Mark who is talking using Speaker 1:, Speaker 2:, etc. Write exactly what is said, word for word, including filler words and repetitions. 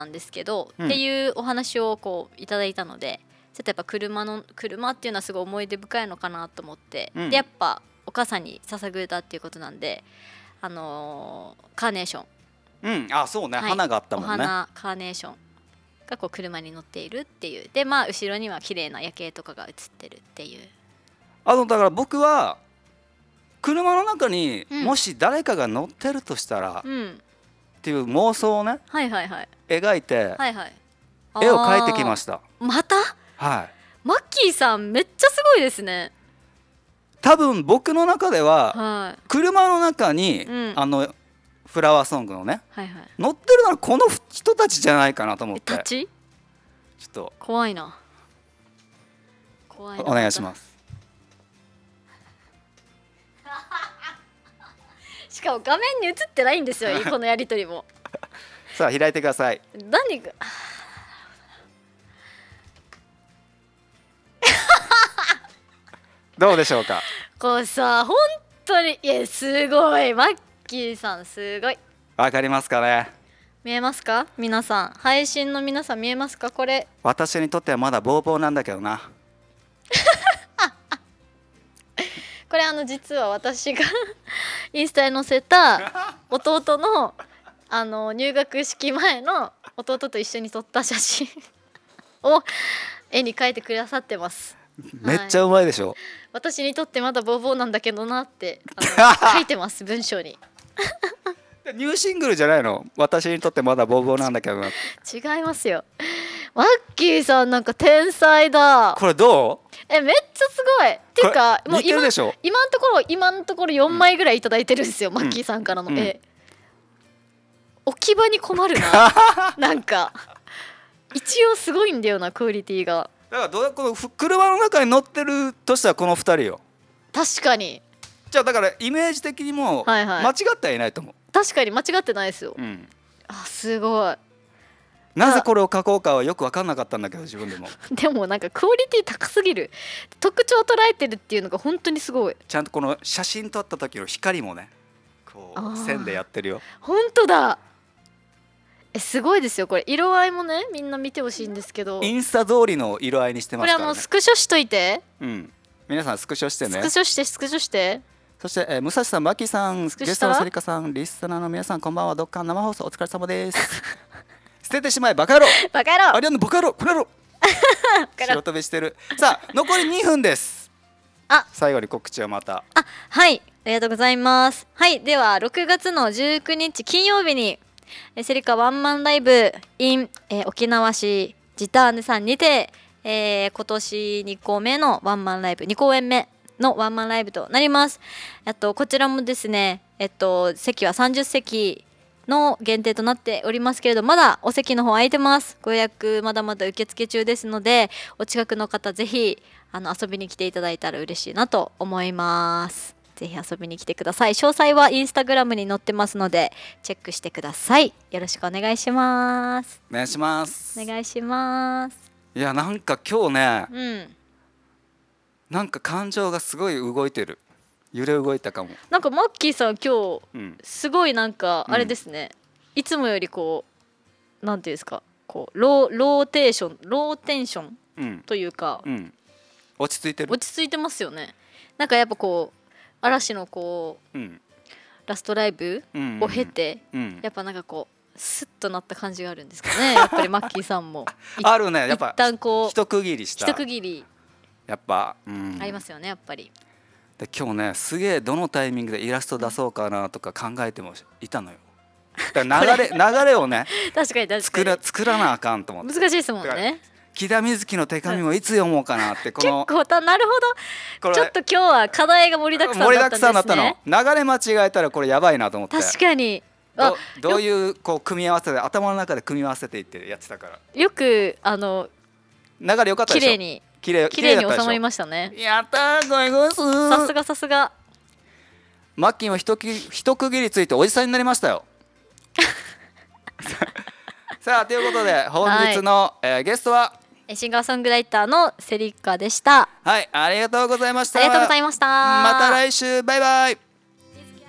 Speaker 1: なんですけど、
Speaker 2: うん、
Speaker 1: っていうお話をこういただいたので、ちょっとやっぱ車の車っていうのはすごい思い出深いのかなと思って、うん、でやっぱお母さんに捧ぐ歌っていうことなんで、あのー、カーネーション、
Speaker 2: うん、あ、そうね、はい、花があったもんね。
Speaker 1: お花カーネーションがこう車に乗っているっていう。でまあ後ろには綺麗な夜景とかが映ってるっていう。
Speaker 2: あのだから僕は車の中にもし誰かが乗ってるとしたら、うん、っていう妄想をね、
Speaker 1: はいはいはい、
Speaker 2: 描いて、
Speaker 1: はいはい、
Speaker 2: 絵を描いてきました。
Speaker 1: また、
Speaker 2: はい、
Speaker 1: マッキーさんめっちゃすごいですね。
Speaker 2: 多分僕の中では、はい、車の中に、うん、あのフラワーソングのね、はいはい、乗ってるのはこの人たちじゃないかなと思って。
Speaker 1: たち？
Speaker 2: ちょっと
Speaker 1: 怖いな。怖いな。
Speaker 2: お願いします。
Speaker 1: しかも画面に映ってないんですよこのやりとりも。
Speaker 2: さあ開いてください。
Speaker 1: 何が
Speaker 2: どうでしょうか。
Speaker 1: こうさ、本当にいやすごい、マッキーさんすごい。
Speaker 2: わかりますかね。
Speaker 1: 見えますか皆さん、配信の皆さん見えますか。これ
Speaker 2: 私にとってはまだボーボーなんだけどな。
Speaker 1: これあの実は私がインスタに載せた弟のあの入学式前の弟と一緒に撮った写真を絵に描いてくださってます。
Speaker 2: めっちゃうまいでしょ、はい、
Speaker 1: 私にとってまだボーボーなんだけどなってあの書いてます文章に。
Speaker 2: ニューシングルじゃないの？私にとってまだボーボーなんだけどな。
Speaker 1: 違いますよ。マッキーさんなんか天才だ。
Speaker 2: これどう？
Speaker 1: えめっちゃすごい。っていうかもう 今, 今のところ今のところよんまいぐらいいただいてるんですよ、うん、マッキーさんからの絵、うん、置き場に困るな。なんか一応すごいんだよなクオリティが。
Speaker 2: だからどうこの車の中に乗ってるとしたらこのふたりよ。
Speaker 1: 確かに。
Speaker 2: じゃあだからイメージ的にも間違ってはいないと思う、
Speaker 1: はいはい、確かに間違ってないですよ、うん、あすごい。
Speaker 2: なぜこれを書こうかはよく分かんなかったんだけど自分でも。
Speaker 1: でもなんかクオリティ高すぎる。特徴を捉えてるっていうのが本当にすごい。
Speaker 2: ちゃんとこの写真撮った時の光もねこう線でやってるよ。
Speaker 1: 本当だ。えすごいですよこれ。色合いもねみんな見てほしいんですけど、
Speaker 2: インスタ通りの色合いにしてますからね。
Speaker 1: これあのスクショしといて、
Speaker 2: うん、皆さんスクショしてね。
Speaker 1: スクショしてスクショして。そ
Speaker 2: して、えー、武蔵さん、マキさん、ゲストのセリカさん、リスナーの皆さんこんばんは。どっか生放送お疲れ様です。捨ててしまえバカ野郎。
Speaker 1: バカ野郎。
Speaker 2: ありゃのバカ野郎この野郎。白飛びしてる。さあ残りにふんです。あ最後に告知をまた。
Speaker 1: あはいありがとうございます。はいではろくがつのじゅうくにち金曜日にセリカワンマンライブ in、えー、沖縄市ジターネさんにて、えー、今年にこめのワンマンライブにこうえんめのワンマンライブとなります。あとこちらもですね、えっと、席はさんじゅっせきの限定となっておりますけれど、まだお席の方空いてます。ご予約まだまだ受付中ですので、お近くの方ぜひあの遊びに来ていただいたら嬉しいなと思います。ぜひ遊びに来てください。詳細はインスタグラムに載ってますのでチェックしてください。よろしくお願いします。
Speaker 2: お願いします。
Speaker 1: お願いします。
Speaker 2: いやなんか今日ね、
Speaker 1: うん、
Speaker 2: なんか感情がすごい動いてる。揺れ動いたかも。
Speaker 1: なんかマッキーさん今日、うん、すごいなんかあれですね、うん、いつもよりこうなんていうんですかこうロー、ローテーションローテンションというか、
Speaker 2: うんうん、落ち着いてる。
Speaker 1: 落ち着いてますよね。なんかやっぱこう嵐のこう、うん、ラストライブを経て、うんうんうん、やっぱなんかこうスッとなった感じがあるんですかね。やっぱりマッキーさんも
Speaker 2: あるね。やっぱ
Speaker 1: 一旦こう
Speaker 2: 一区切りした
Speaker 1: 一区切り
Speaker 2: やっぱ、うん、
Speaker 1: ありますよねやっぱり。
Speaker 2: で今日ねすげえどのタイミングでイラスト出そうかなとか考えてもいたのよ。だから流れ流れをね
Speaker 1: 確かに確かに
Speaker 2: 作ら作らなあかんと思って。
Speaker 1: 難しいですもんね。
Speaker 2: 木田瑞希の手紙もいつ読もうかなってこの
Speaker 1: 結構たなるほど。ちょっと今日は課題が盛りだくさんだったんですね。盛りだくさんだった
Speaker 2: の。流れ間違えたらこれやばいなと思って。
Speaker 1: 確かに
Speaker 2: ど, どういうこう組み合わせで頭の中で組み合わせていってやってたから。
Speaker 1: よくあの
Speaker 2: 流れ良かったでしょ。
Speaker 1: 綺麗に
Speaker 2: 綺麗
Speaker 1: 綺麗に収まりましたね。
Speaker 2: やったーごいごいすー。
Speaker 1: さすがさすが。
Speaker 2: マッキーも一区一区切りついておじさんになりましたよ。さあということで本日の、はいえー、ゲストは
Speaker 1: シンガーソングライターのセリカでした。
Speaker 2: はいありがとうございました。
Speaker 1: ありがとうございました。
Speaker 2: また来週バイバイ。